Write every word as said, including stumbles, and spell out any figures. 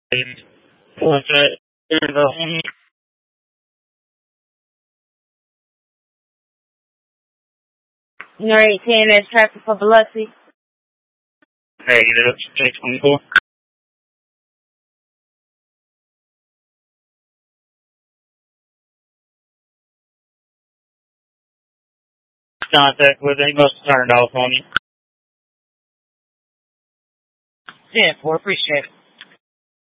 What's that? There's a home. Number eighteen, there's traffic for Biloxi. Hey, that's J twenty-four. Contact with him. He must have turned off on you. ten four, appreciate it.